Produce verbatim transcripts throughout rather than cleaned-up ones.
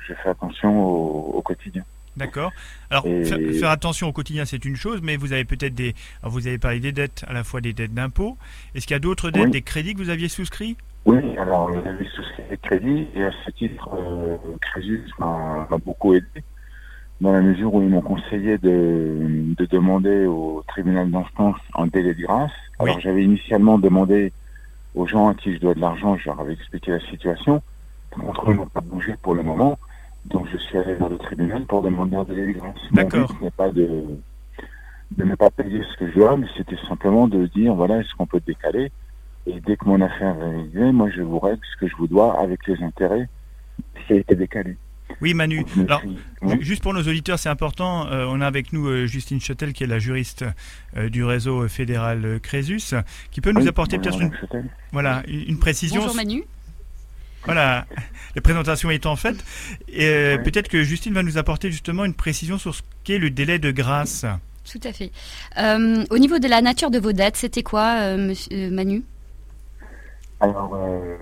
je fais attention au, au quotidien. D'accord. Alors, Et... faire, faire attention au quotidien, c'est une chose, mais vous avez peut-être des... Alors, vous avez parlé des dettes, à la fois des dettes d'impôts. Est-ce qu'il y a d'autres dettes, Oui. des crédits que vous aviez souscrits? Oui, alors j'avais souscrit des crédits et à ce titre, euh, Crésus m'a, m'a beaucoup aidé dans la mesure où ils m'ont conseillé de, de demander au tribunal d'instance un délai de grâce. Oui. Alors j'avais initialement demandé aux gens à qui je dois de l'argent, je leur avais expliqué la situation. Par contre, eux n'ont pas bougé pour le moment, donc je suis allé vers le tribunal pour demander un délai de grâce. D'accord. Mon but n'est pas de, de ne pas payer ce que je dois, mais c'était simplement de dire, voilà, est-ce qu'on peut décaler? Et dès que mon affaire est réalisée, moi je vous règle ce que je vous dois avec les intérêts qui a été décalé. Oui, Manu. Donc, Alors, suis... oui. juste pour nos auditeurs, c'est important. Euh, on a avec nous euh, Justine Chotel, qui est la juriste euh, du réseau fédéral euh, Crésus, qui peut nous oui, apporter peut-être une, voilà, une, une précision. Bonjour Manu. Voilà, la présentation étant faite, et euh, oui. peut-être que Justine va nous apporter justement une précision sur ce qu'est le délai de grâce. Tout à fait. Euh, au niveau de la nature de vos dettes, c'était quoi, euh, monsieur, euh, Manu? Alors, euh,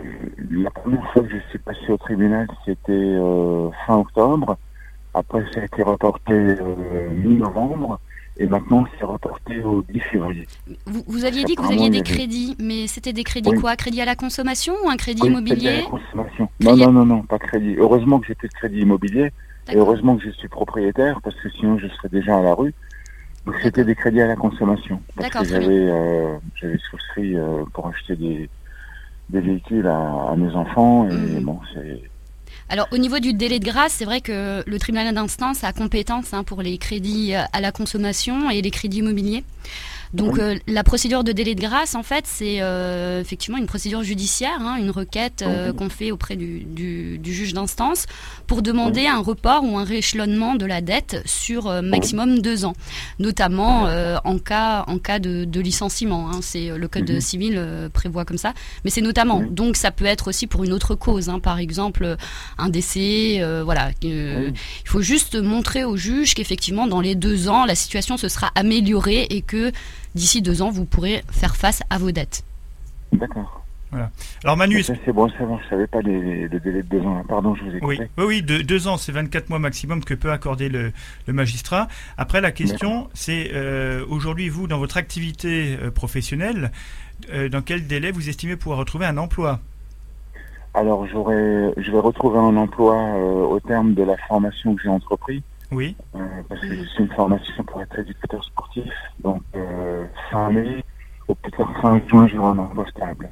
la première fois que je suis passé au tribunal, c'était euh, fin octobre. Après, ça a été reporté euh, mi-novembre. Et maintenant, c'est reporté au dix février. Vous, vous aviez dit que vous aviez des crédits, mais c'était des crédits oui. quoi? Crédit à la consommation ou un crédit oui, immobilier? Crédit à la consommation. Crédit... Non, non, non, non, pas crédit. Heureusement que j'ai plus de crédit immobilier. Et heureusement que je suis propriétaire, parce que sinon je serais déjà à la rue. Donc c'était des crédits à la consommation. Parce que j'avais, euh, j'avais souscrit euh, pour acheter des, des véhicules à, à mes enfants. Et mmh. bon, c'est... Alors, au niveau du délai de grâce, c'est vrai que le tribunal d'instance a compétence hein, pour les crédits à la consommation et les crédits immobiliers. Donc, oui. euh, la procédure de délai de grâce, en fait, c'est euh, effectivement une procédure judiciaire, hein, une requête euh, oui. qu'on fait auprès du, du, du juge d'instance pour demander oui. un report ou un rééchelonnement de la dette sur euh, maximum oui. deux ans, notamment euh, en cas, en cas de, de licenciement. Hein, c'est le code mm-hmm. civil euh, prévoit comme ça, mais c'est notamment. Oui. Donc, ça peut être aussi pour une autre cause, hein, par exemple un décès. Euh, voilà, euh, oui. il faut juste montrer au juge qu'effectivement, dans les deux ans, la situation se sera améliorée et que d'ici deux ans, vous pourrez faire face à vos dettes. D'accord. Voilà. Alors Manu, ça, c'est bon, c'est bon, je ne savais pas les, les délais de deux ans. Pardon, je vous ai coupé. Oui, oui, oui deux, deux ans, c'est vingt-quatre mois maximum que peut accorder le, le magistrat. Après, la question, D'accord. c'est euh, aujourd'hui, vous, dans votre activité euh, professionnelle, euh, dans quel délai vous estimez pouvoir retrouver un emploi? Alors, j'aurais, je vais retrouver un emploi euh, au terme de la formation que j'ai entreprise. Oui. Euh, parce que c'est une formation pour être éducateur sportif. Donc, euh, fin mai, au plus tard fin juin, j'aurai un emploi stable.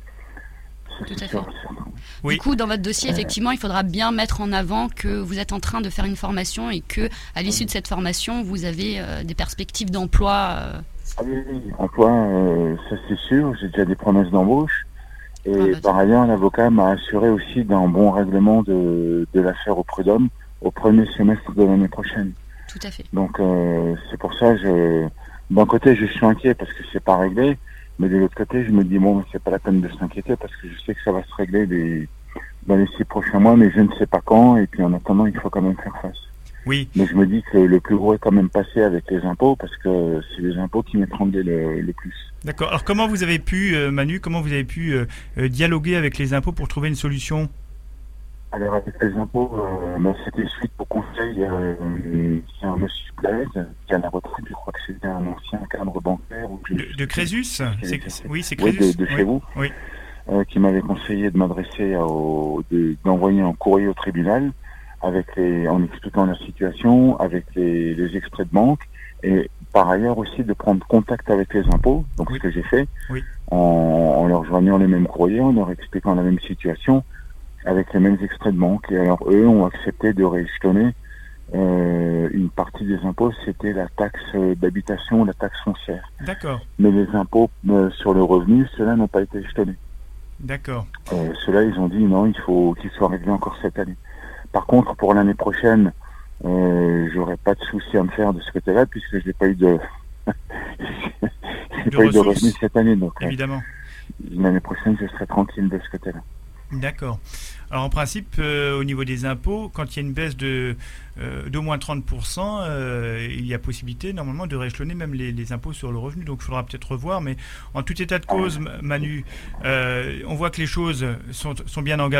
Tout à fait. Oui. Du coup, dans votre dossier, effectivement, il faudra bien mettre en avant que vous êtes en train de faire une formation et que, à l'issue de cette formation, vous avez euh, des perspectives d'emploi. Euh... Ah oui, oui, emploi, euh, ça c'est sûr. J'ai déjà des promesses d'embauche. Et ah, bah, par ailleurs, l'avocat m'a assuré aussi d'un bon règlement de, de l'affaire au prud'homme au premier semestre de l'année prochaine. Tout à fait. Donc euh, c'est pour ça, je, d'un côté je suis inquiet parce que c'est pas réglé, mais de l'autre côté je me dis bon, c'est pas la peine de s'inquiéter parce que je sais que ça va se régler des, dans les six prochains mois, mais je ne sais pas quand, et puis en attendant il faut quand même faire face. Oui. Mais je me dis que le plus gros est quand même passé avec les impôts parce que c'est les impôts qui m'étranglaient le, le plus. D'accord. Alors comment vous avez pu, euh, Manu, comment vous avez pu euh, dialoguer avec les impôts pour trouver une solution? Alors avec les impôts, euh, ben, c'était suite au conseil, euh, c'est un monsieur Blaise qui est à la retraite, je crois que c'était un ancien cadre bancaire. Où de, de Crésus c'est, Oui, c'est oui, Crésus. de, de chez oui. vous, oui. Euh, qui m'avait conseillé de m'adresser, au, de, d'envoyer un courrier au tribunal avec les, en expliquant la situation, avec les, les extraits de banque, et par ailleurs aussi de prendre contact avec les impôts, donc oui. ce que j'ai fait, oui. en, en leur joignant les mêmes courriers, en leur expliquant la même situation, avec les mêmes extraits de banque. Et alors eux ont accepté de rééchelonner euh, une partie des impôts, c'était la taxe d'habitation, la taxe foncière. D'accord. Mais les impôts euh, sur le revenu, ceux-là n'ont pas été échelonnés. D'accord. Euh, ceux-là, ils ont dit non, il faut qu'ils soient réglés encore cette année. Par contre, pour l'année prochaine, euh, j'aurai pas de souci à me faire de ce côté-là, puisque je n'ai pas eu de, j'ai de pas eu de revenus cette année. Donc, évidemment. Euh, l'année prochaine, je serai tranquille de ce côté-là. D'accord. Alors en principe, euh, au niveau des impôts, quand il y a une baisse de euh, d'au moins trente pour cent, euh, il y a possibilité normalement de rééchelonner même les, les impôts sur le revenu. Donc il faudra peut-être revoir. Mais en tout état de cause, Manu, euh, on voit que les choses sont, sont bien engagées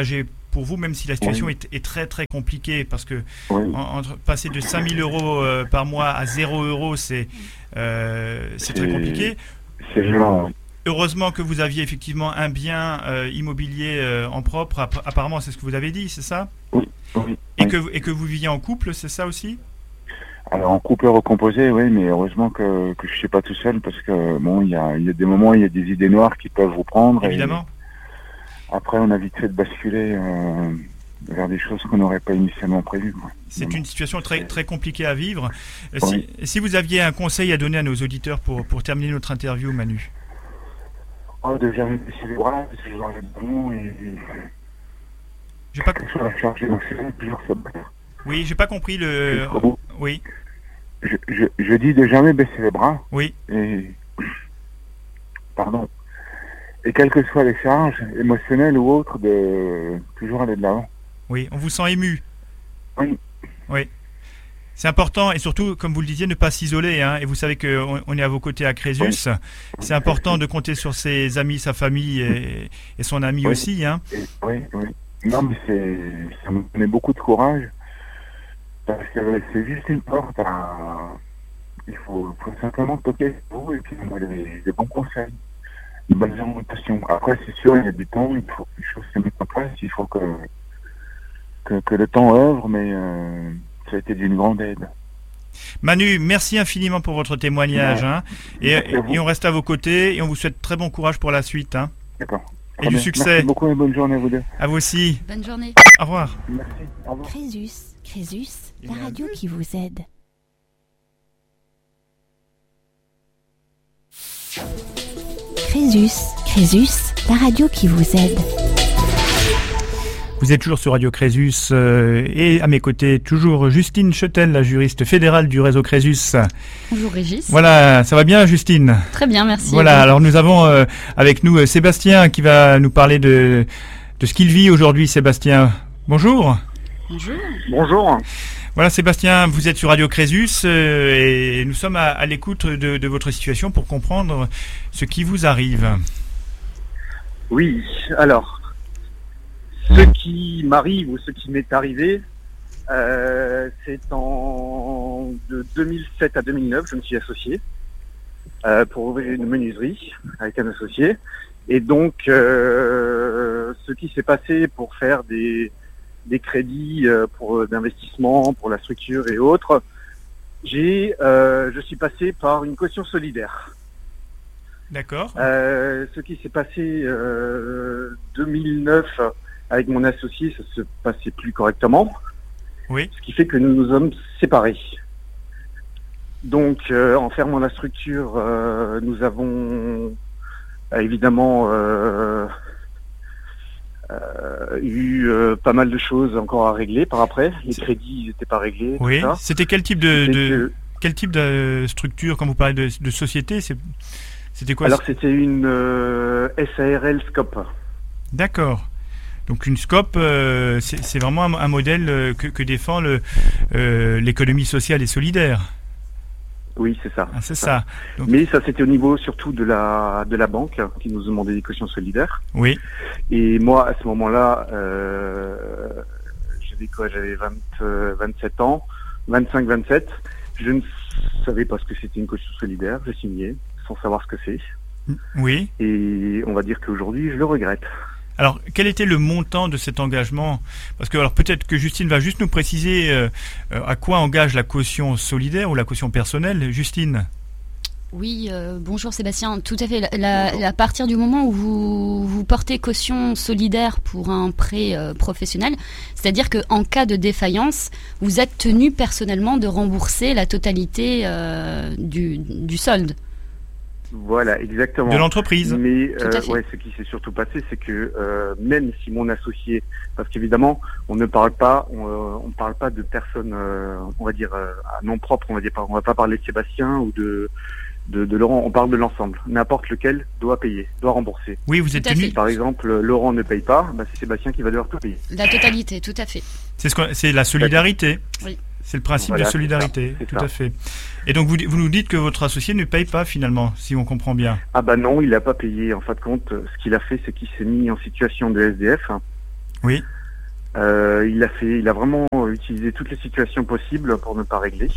pour vous, même si la situation oui. est, est très très compliquée, parce que oui. en, entre passer de cinq mille euros euh, par mois à zéro euros, c'est euh, c'est très compliqué. C'est violent. Oui. Heureusement que vous aviez effectivement un bien euh, immobilier euh, en propre. App- apparemment, c'est ce que vous avez dit, c'est ça? Oui. oui et, oui. Que, et que vous viviez en couple, c'est ça aussi? Alors en couple recomposé, oui, mais heureusement que, que je ne suis pas tout seul, parce que bon, il y a, y a des moments, il y a des idées noires qui peuvent vous prendre. Évidemment. Et après, on a vite fait de basculer euh, vers des choses qu'on n'aurait pas initialement prévues. Quoi. C'est Vraiment. une situation très, très compliquée à vivre. Euh, Oui. si, si vous aviez un conseil à donner à nos auditeurs pour, pour terminer notre interview, Manu? Oh, de jamais baisser les bras, parce que je vais le ballon et... J'ai pas... Sur la charge émotionnelle, toujours se battre. Oui, j'ai pas compris le... Oui. Je, je, je dis de jamais baisser les bras. Oui. Et... Pardon. Et quelles que soient les charges, émotionnelles ou autres, de toujours aller de l'avant. Oui, on vous sent ému. Oui. Oui. C'est important, et surtout, comme vous le disiez, ne pas s'isoler. Hein, et vous savez qu'on on est à vos côtés à Crésus. Oui. C'est important de compter sur ses amis, sa famille et, et son ami oui. aussi. Hein. Et, oui, oui. Non, mais c'est, ça me donnait beaucoup de courage. Parce que c'est juste une porte à... Il faut, faut simplement toquer sur vous et puis on a des, des bons conseils, une bonne orientation. Après, c'est sûr, il y a du temps, il faut que les choses se mettent en place, il faut que, que, que le temps œuvre, mais euh, ça a été d'une grande aide. Manu, merci infiniment pour votre témoignage. Ouais. Hein, et, et on reste à vos côtés et on vous souhaite très bon courage pour la suite. Hein. D'accord. Et du bien. Succès. Merci beaucoup et bonne journée à vous deux. À vous aussi. Bonne journée. Au revoir. Merci. Au revoir. Crésus, Crésus, la radio qui vous aide. Crésus, Crésus, la radio qui vous aide. Vous êtes toujours sur Radio Crésus euh, et à mes côtés, toujours Justine Chetel, la juriste fédérale du réseau Crésus. Bonjour Régis. Voilà, ça va bien Justine? Très bien, merci. Voilà, alors nous avons euh, avec nous euh, Sébastien qui va nous parler de, de ce qu'il vit aujourd'hui. Sébastien, bonjour. Bonjour. Bonjour. Voilà Sébastien, vous êtes sur Radio Crésus euh, et nous sommes à, à l'écoute de, de votre situation pour comprendre ce qui vous arrive. Oui, alors... Ce qui m'arrive ou ce qui m'est arrivé, euh, c'est en de deux mille sept à deux mille neuf, je me suis associé euh, pour ouvrir une menuiserie avec un associé. Et donc, euh, ce qui s'est passé pour faire des, des crédits euh, pour d'investissement, pour la structure et autres, j'ai, euh, je suis passé par une caution solidaire. D'accord. Euh, ce qui s'est passé euh, deux mille neuf. Avec mon associé, ça se passait plus correctement. Oui. Ce qui fait que nous nous sommes séparés. Donc, euh, en fermant la structure, euh, nous avons euh, évidemment euh, euh, eu euh, pas mal de choses encore à régler par après. Les C'est... crédits n'étaient pas réglés. Oui. Tout ça. C'était quel type de, de que... quel type de structure quand vous parlez de, de société? C'est... C'était quoi? Alors, c'était une euh, S A R L Scope. D'accord. Donc une scope, euh, c'est, c'est vraiment un, un modèle euh, que, que défend le, euh, l'économie sociale et solidaire. Oui, c'est ça. Ah, c'est ça. Donc... Mais ça, c'était au niveau surtout de la de la banque qui nous demandait des cautions solidaires. Oui. Et moi, à ce moment-là, euh, j'avais quoi? J'avais vingt, euh, vingt-sept ans, vingt-cinq, vingt-sept. Je ne savais pas ce que c'était une caution solidaire. J'ai signé sans savoir ce que c'est. Oui. Et on va dire qu'aujourd'hui, je le regrette. Alors, quel était le montant de cet engagement? Parce que alors peut-être que Justine va juste nous préciser euh, à quoi engage la caution solidaire ou la caution personnelle. Justine? Oui, euh, bonjour Sébastien. Tout à fait. La, la, à partir du moment où vous, vous portez caution solidaire pour un prêt euh, professionnel, c'est-à-dire qu'en cas de défaillance, vous êtes tenu personnellement de rembourser la totalité euh, du, du solde. Voilà, exactement. De l'entreprise. Mais euh, ouais, ce qui s'est surtout passé, c'est que euh, même si mon associé, parce qu'évidemment, on ne parle pas, on, euh, on parle pas de personnes, euh, on va dire euh, à nom propre, on va dire, on va pas parler de Sébastien ou de de, de Laurent, on parle de l'ensemble. N'importe lequel doit payer, doit rembourser. Oui, vous êtes tenu. Si par exemple Laurent ne paye pas, bah, c'est Sébastien qui va devoir tout payer. La totalité, tout à fait. C'est ce qu'on, c'est la solidarité. Oui. C'est le principe voilà, de solidarité, c'est ça, c'est tout ça. à fait. Et donc vous, vous nous dites que votre associé ne paye pas finalement, si on comprend bien. Ah bah non, il n'a pas payé. En fin de compte, ce qu'il a fait, c'est qu'il s'est mis en situation de S D F. Oui. Euh, il a fait, il a vraiment utilisé toutes les situations possibles pour ne pas régler.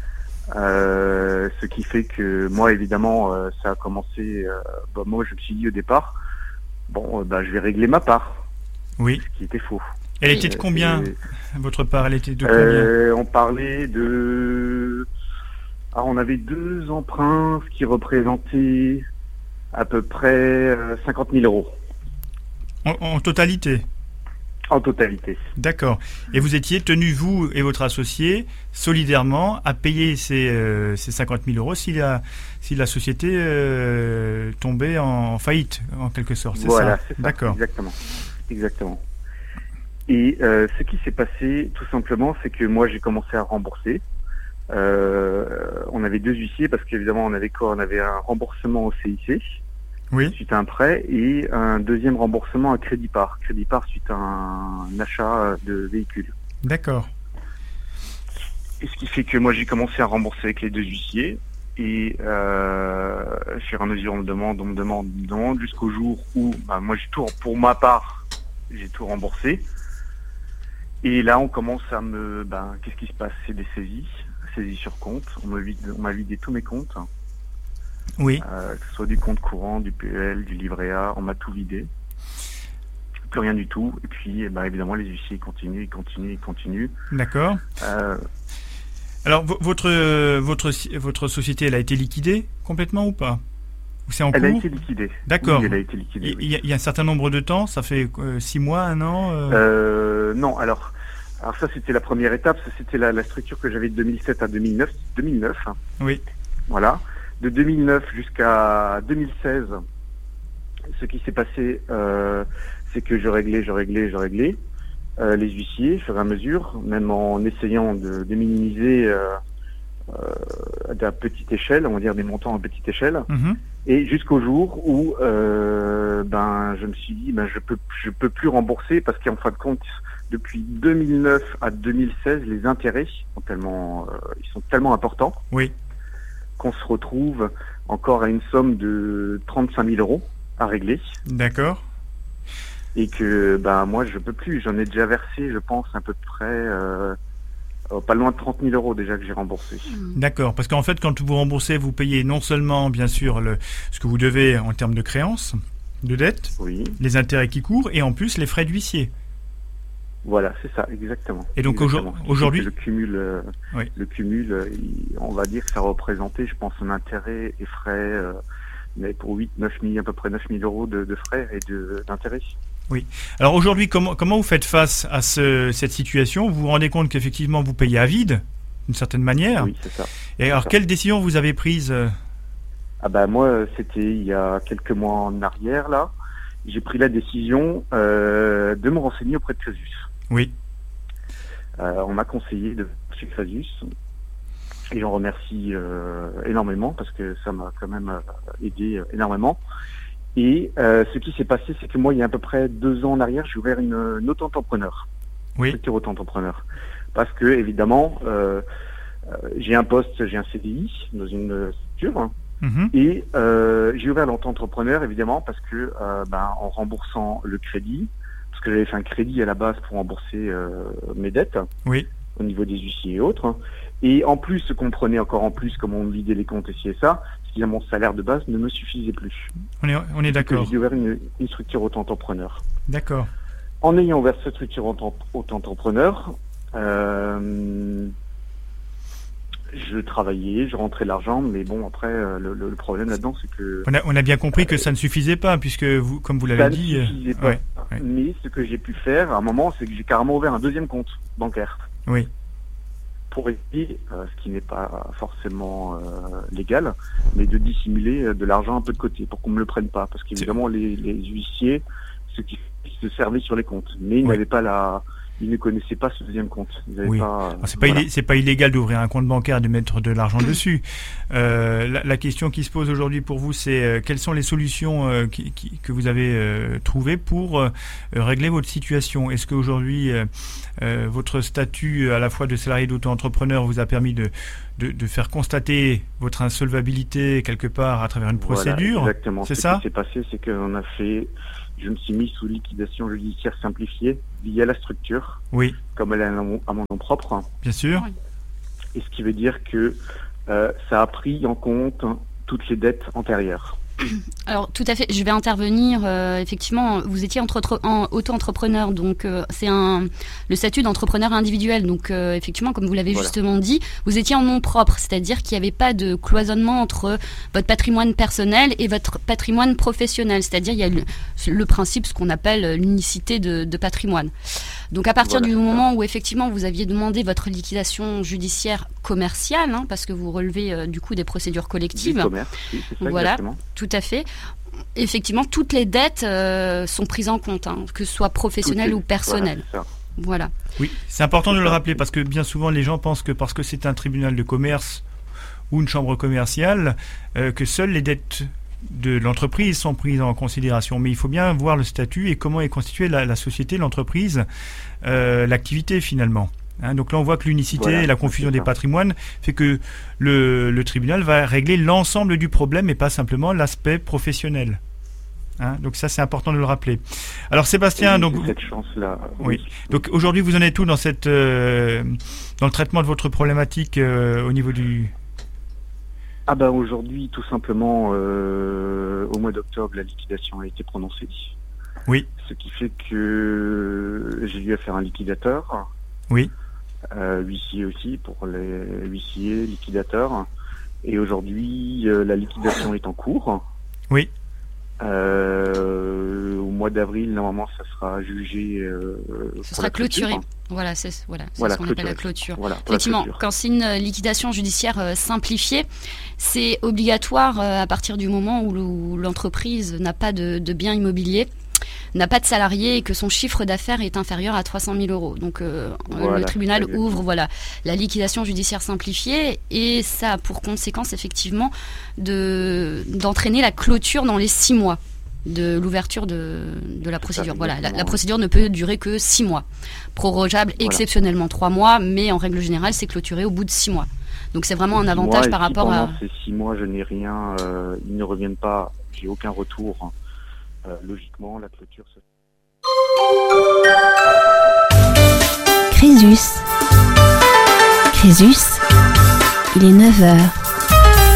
Euh, ce qui fait que moi, évidemment, euh, ça a commencé. Euh, bah, moi, je me suis dit au départ, bon, euh, bah, je vais régler ma part. Oui. Ce qui était faux. Elle était de combien, Et, votre part? Elle était de combien? euh, On parlait de. Alors, on avait deux emprunts, ce qui représentait à peu près euh, cinquante mille euros. En, en totalité? En totalité. D'accord. Et vous étiez tenu, vous et votre associé, solidairement à payer ces, euh, ces cinquante mille euros si la, si la société euh, tombait en faillite, en quelque sorte. C'est voilà, ça? c'est ça. D'accord. Exactement. Exactement. Et euh, ce qui s'est passé, tout simplement, c'est que moi, j'ai commencé à rembourser. Euh, on avait deux huissiers parce qu'évidemment, on avait quoi? On avait un remboursement au C I C. Oui. Suite à un prêt et un deuxième remboursement à crédit par. Crédit par suite à un achat de véhicule. D'accord. Et ce qui fait que moi j'ai commencé à rembourser avec les deux huissiers et euh, au fur et à mesure on me demande, on me demande, on me demande jusqu'au jour où bah, moi j'ai tout, pour ma part, j'ai tout remboursé. Et là on commence à me, ben qu'est-ce qui se passe? C'est des saisies, saisies sur compte. On m'a vidé, on m'a vidé tous mes comptes. Oui. Euh, que ce soit du compte courant, du P E L, du livret A, on m'a tout vidé. Plus rien du tout. Et puis, eh ben, évidemment, les huissiers continuent, ils continuent, ils continuent. D'accord. Euh, Alors, v- votre, votre, votre société, elle a été liquidée complètement ou pas? Ou c'est en elle cours? a été liquidée. D'accord. Oui, elle a été liquidée. Il Oui. y, a, il y a un certain nombre de temps, ça fait euh, six mois, un an euh... Euh, non, alors, alors ça c'était la première étape, ça c'était la, la structure que j'avais de deux mille sept à deux mille neuf. deux mille neuf hein. Oui. Voilà. De deux mille neuf jusqu'à deux mille seize, ce qui s'est passé, euh, c'est que je réglais, je réglais, je réglais euh, les huissiers, au fur et à mesure, même en essayant de, de minimiser euh, euh, à petite échelle, on va dire des montants à petite échelle, Mm-hmm. et jusqu'au jour où euh, ben je me suis dit ben je peux je peux plus rembourser parce qu'en fin de compte depuis deux mille neuf à deux mille seize les intérêts sont tellement euh, ils sont tellement importants. Oui. Qu'on se retrouve encore à une somme de trente-cinq mille euros à régler. D'accord. Et que ben moi je peux plus, j'en ai déjà versé je pense à peu près euh, pas loin de trente mille euros déjà que j'ai remboursé. D'accord, parce qu'en fait quand vous remboursez, vous payez non seulement bien sûr le, ce que vous devez en termes de créances, de dette, oui. Les intérêts qui courent et en plus les frais d'huissier. Voilà, c'est ça, exactement. Et donc exactement. aujourd'hui, le cumul, euh, oui. le cumul, euh, il, on va dire que ça représentait, je pense, un intérêt et frais, euh, mais pour huit, neuf mille, à peu près neuf mille euros de, de frais et de, d'intérêt. Oui. Alors aujourd'hui, comment, comment vous faites face à ce, cette situation? Vous vous rendez compte qu'effectivement vous payez à vide, d'une certaine manière. Oui, c'est ça. Et c'est alors, ça. Quelle décision vous avez prise? Ah bah moi, c'était il y a quelques mois en arrière, là. J'ai pris la décision euh, de me renseigner auprès de Crésus. Oui. Euh, on m'a conseillé de chez Crésus. Et j'en remercie euh, énormément parce que ça m'a quand même euh, aidé euh, énormément. Et euh, ce qui s'est passé, c'est que moi, il y a à peu près deux ans en arrière, j'ai ouvert une, une auto-entrepreneur. Oui. Structure auto-entrepreneur. Parce que, évidemment, euh, euh, j'ai un poste, j'ai un C D I dans une structure. Hein, mmh. Et euh, j'ai ouvert l'auto-entrepreneur, évidemment, parce que, euh, ben, en remboursant le crédit, parce que j'avais fait un crédit à la base pour rembourser euh, mes dettes. Oui. Au niveau des huissiers et autres. Et en plus, ce qu'on prenait encore en plus, comme on me vidait les comptes ici et ça, c'est que mon salaire de base ne me suffisait plus. On est, on est d'accord. J'ai dû ouvrir une, une structure auto-entrepreneur. D'accord. En ayant ouvert cette structure auto-entrepreneur, euh, je travaillais, je rentrais l'argent, mais bon, après, le, le problème là-dedans, c'est que... On a, on a bien compris euh, que ça ne suffisait pas, puisque, vous, comme vous l'avez dit... Ça ne suffisait pas. Ouais, ouais. Mais ce que j'ai pu faire, à un moment, c'est que j'ai carrément ouvert un deuxième compte bancaire. Oui. Pour éviter, euh, ce qui n'est pas forcément euh, légal, mais de dissimuler euh, de l'argent un peu de côté, pour qu'on ne me le prenne pas. Parce qu'évidemment, les, les huissiers, ceux qui se servaient sur les comptes, mais ils oui. n'avaient pas la... Ils ne connaissaient pas ce deuxième compte. Oui. Pas, c'est voilà. pas, illé- pas illégal d'ouvrir un compte bancaire et de mettre de l'argent dessus. Euh, la, la question qui se pose aujourd'hui pour vous, c'est euh, quelles sont les solutions euh, qui, qui, que vous avez euh, trouvées pour euh, régler votre situation? Est-ce qu'aujourd'hui, euh, euh, votre statut à la fois de salarié d'auto-entrepreneur vous a permis de, de, de faire constater votre insolvabilité quelque part à travers une procédure? Voilà, exactement. C'est ce ça qui s'est passé, c'est qu'on a fait... je me suis mis sous liquidation judiciaire simplifiée via la structure, oui. comme elle est à mon, à mon nom propre. Bien sûr. Et ce qui veut dire que euh, ça a pris en compte toutes les dettes antérieures. Alors tout à fait, je vais intervenir. Euh, effectivement, vous étiez entre, en, auto-entrepreneur, donc euh, c'est un le statut d'entrepreneur individuel. Donc euh, effectivement, comme vous l'avez voilà. justement dit, vous étiez en nom propre, c'est-à-dire qu'il n'y avait pas de cloisonnement entre votre patrimoine personnel et votre patrimoine professionnel. C'est-à-dire il y a le, le principe, ce qu'on appelle l'unicité de, de patrimoine. Donc à partir voilà, du moment où effectivement vous aviez demandé votre liquidation judiciaire commerciale, hein, parce que vous relevez euh, du coup des procédures collectives. Du commerce, oui, c'est ça, voilà, exactement. Tout à fait. Effectivement, toutes les dettes euh, sont prises en compte, hein, que ce soit professionnelles ou personnelles. Voilà, voilà. Oui, c'est important de le rappeler parce que bien souvent les gens pensent que parce que c'est un tribunal de commerce ou une chambre commerciale, euh, que seules les dettes de l'entreprise sont prises en considération. Mais il faut bien voir le statut et comment est constituée la, la société, l'entreprise, euh, l'activité finalement. Hein, donc là, on voit que l'unicité voilà, et la confusion des patrimoines fait que le, le tribunal va régler l'ensemble du problème et pas simplement l'aspect professionnel. Hein, donc ça, c'est important de le rappeler. Alors Sébastien, oui, donc cette chance-là. Oui. Donc aujourd'hui, vous en êtes où dans cette euh, dans le traitement de votre problématique euh, au niveau du Ah ben aujourd'hui, tout simplement, euh, au mois d'octobre, la liquidation a été prononcée. Oui. Ce qui fait que j'ai dû faire un liquidateur. Oui. Euh, huissier aussi pour les huissiers, liquidateurs. Et aujourd'hui, euh, la liquidation est en cours. Oui. Euh, au mois d'avril, normalement, ça sera jugé. Euh, Ce sera clôturé. Voilà, c'est voilà, c'est voilà, ce qu'on appelle la clôture. Voilà, Effectivement, la clôture. Quand c'est une liquidation judiciaire euh, simplifiée, c'est obligatoire euh, à partir du moment où, où l'entreprise n'a pas de, de biens immobiliers, n'a pas de salariés et que son chiffre d'affaires est inférieur à trois cent mille euros. Donc euh, voilà, le tribunal ouvre voilà, la liquidation judiciaire simplifiée et ça a pour conséquence effectivement de, d'entraîner la clôture dans les six mois de l'ouverture de, de la procédure. Ça, voilà, la, la procédure ne peut durer que six mois. Prorogeable voilà. exceptionnellement trois mois, mais en règle générale, c'est clôturé au bout de six mois. Donc c'est vraiment un avantage mois, par si rapport à... Pendant ces six mois, je n'ai rien, euh, ils ne reviennent pas, j'ai aucun retour. Euh, logiquement, la clôture se... Crésus. Crésus, il est neuf heures.